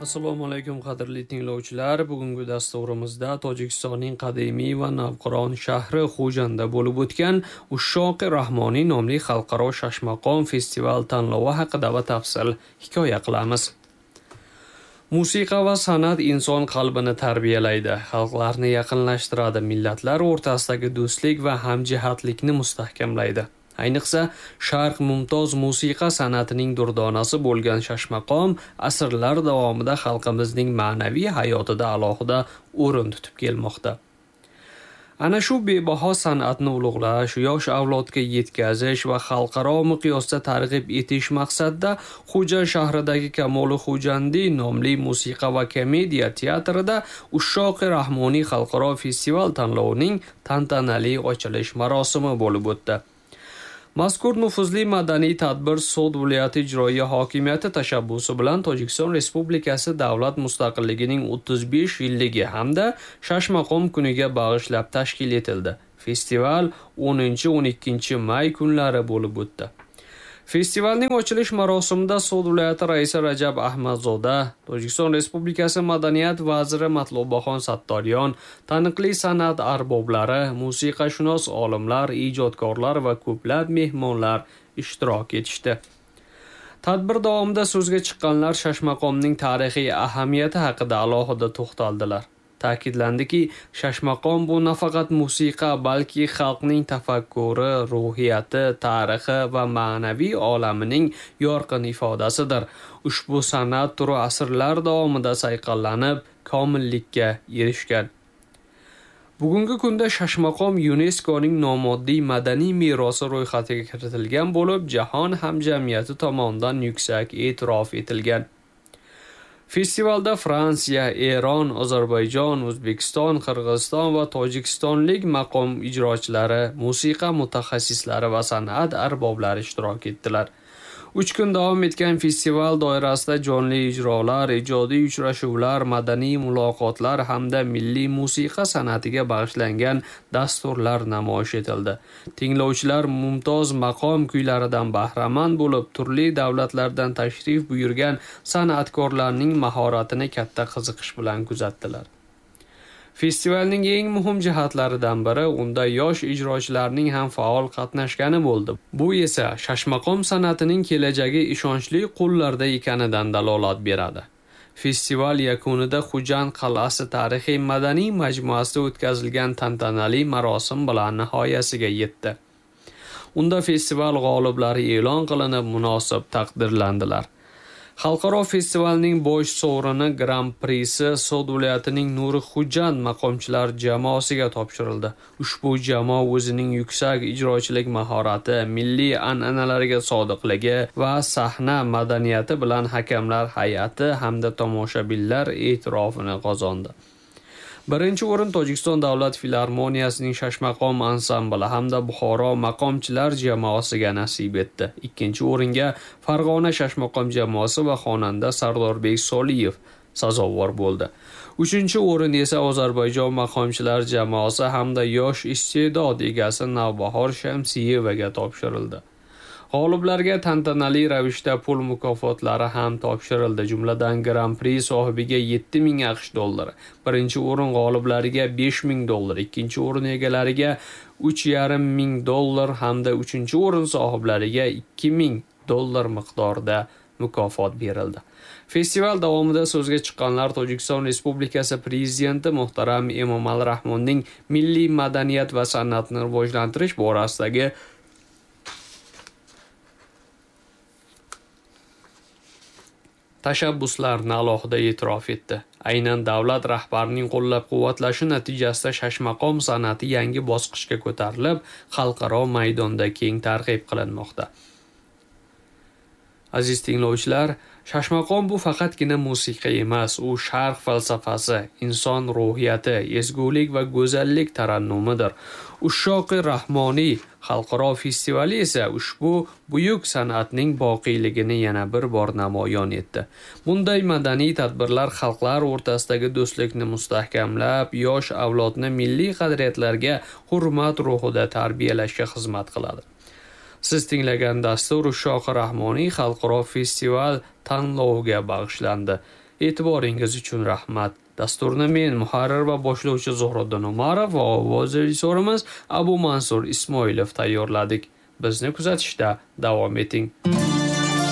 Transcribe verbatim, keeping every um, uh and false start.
Assalomu alaykum qadrli tinglovchilar. Bugungi dasturimizda Tojikistonning qadimiy va navqiron shahri Xo'jandda bo'lib o'tgan Ushoqi Rahmoniy nomli xalqaro shashmaqom festival tanlovi haqida batafsil hikoya qilamiz. Musiqa va san'at inson qalbini tarbiyalaydi, xalqlarni yaqinlashtiradi, millatlar o'rtasidagi do'stlik va hamjihatlikni mustahkamlaydi. Ayniqsa, Sharq mumtoz musiqa san'atining durdonasi bo'lgan shashmaqom asrlar davomida xalqimizning ma'naviy hayotida alohida o'rin tutib kelmoqda. Ana shu bebaho san'atni ulug'lash, yosh avlodga yetkazish va xalqaro miqyosda targ'ib etish maqsadida Xo'ja shahridagi Kamoli Xo'jandi nomli musiqa va komediya teatrida Ushoqi Rahmoniy xalqaro festival tanlovining tantanali ochilish marosimi bo'lib o'tdi. Mazkur nufuzli madaniy tadbir So'd viloyati ijroiya hokimiyati tashabbusi bilan Tojikiston Respublikasi davlat mustaqilligining o'ttiz besh yilligi hamda Shashmaqom kuniga bag'ishlab tashkil etildi. Festival o'ninchi o'n ikkinchi may kunlari bo'lib o'tdi. Festivalning ochilish marosimida So'd viloyati raisi Rajab Ahmadzoda, Tojikiston Respublikasi madaniyat vaziri Matlubaxon Sattoryon, taniqli san'at arboblari, musiqashunos olimlar, ijodkorlar va ko'plab mehmonlar ishtirok etishdi. Tadbir davomida so'zga chiqqanlar Shashmaqomning tarixiy ahamiyati haqida alohida to'xtaldilar. Ta'kidlandiki, Shashmaqom bu nafaqat musiqa, balki xalqning tafakkuri, ruhiyati, tarixi va ma'naviy olamining yorqin ifodasidir. Ushbu san'at turi asrlar davomida sayqallanib, komillikka erishgan. Bugungi kunda Shashmaqom YuNESKOning nomoddiy madaniy merosi ro'yxatiga kiritilgan bo'lib, jahon hamjamiyati tomonidan yuksak e'tirof etilgan. Festivalda Fransiya, Eron, Ozarbayjon, O'zbekiston, Qirg'iziston va Tojikistonlik maqom ijrochilari, musiqa mutaxassislari va san'at arboblari ishtirok etdilar. uch kun davom etgan festival doirasida jonli ijrolar, ijodiy uchrashuvlar, madaniy muloqotlar hamda milliy musiqa san'atiga bag'ishlangan dasturlar namoyish etildi. Tinglovchilar mumtoz maqom kuylaridan bahramand bo'lib, turli davlatlardan tashrif buyurgan san'atkorlarning mahoratini katta qiziqish bilan kuzatdilar. Festivalning eng muhim jihatlaridan biri unda yosh ijrochilarning ham faol qatnashgani bo'ldi. Bu esa Shashmaqom san'atining kelajagi ishonchli qo'llarda ekanidan dalolat beradi. Festival yakunida Xo'jand qal'asi tarixiy madaniy majmuasida o'tkazilgan tantanali marosim bilan nihoyasiga yetdi. Unda festival g'oliblari e'lon qilinib, munosib taqdirlandilar. Xalqaro festivalning bosh sovrini Grand Prixsi So'd viloyatining Nuri Xo'jand maqomchilar jamoasiga topshirildi. Ushbu jamoa o'zining yuksak ijrochilik mahorati, milliy an'analarga sodiqligi va sahna madaniyati bilan hakamlar hay'ati hamda tomoshabinlar e'tirofini qozondi. Birinchi o'rin Tojikiston davlat filarmoniyasining Shashmaqom ansambli hamda Buxoro maqomchilar jamoasiga nasib etdi. Ikkinchi o'ringa Farg'ona Shashmaqom jamoasi va xonanda Sardorbek Soliyev sazovor bo'ldi. Uchinchi o'rin esa Ozarbayjon maqomchilar jamoasi hamda yosh iste'dod egasi Navbahor Shamsiyevaga topshirildi. G'oliblarga tantanali ravishda pul mukofotlari ham topshirildi. Jumladan Grand Prix sohibiga yetti ming AQSh dollari, birinchi o'rin g'oliblariga besh ming dollar, ikkinchi o'rin egalariga uch yarim ming dollar hamda uchinchi o'rin sohiblariga ikki ming dollar miqdorida mukofot berildi. Festival davomida so'zga chiqqanlar Tojikiston Respublikasi Prezidenti muhtaram Emomali Rahmonning milliy madaniyat va san'atni rivojlantirish borasidagi tashabbuslarni alohida e'tirof etdi. Aynan davlat rahbarining qo'llab-quvvatlashi natijasida Shashmaqom san'ati yangi bosqichga ko'tarilib, xalqaro maydonda keng targ'ib qilinmoqda. Aziz tinglovchilar, Shashmaqom bu faqatgina musiqa emas, u sharq falsafasi, inson ruhiyati, ezgulik va go'zallik tarannumidir. Ushoqi Rahmoniy xalqaro festivali esa ushbu buyuk san'atning boqiyligini yana bir bor namoyon etdi. Bunday madaniy tadbirlar xalqlar o'rtasidagi do'stlikni mustahkamlab, yosh avlodni milliy qadriyatlarga hurmat ruhida tarbiyalashga xizmat qiladi. Siz tinglagan dastur Ushoqi Rahmoniy xalqaro festival tanloviga bag'ishlandi. E'tiboringiz uchun rahmat. Dasturni men muharrir va boshlovchi Zuhriddin Umarov va ovoz rejissorimiz Abu Mansur Ismoilov tayyorladik. Bizni kuzatishda davom eting.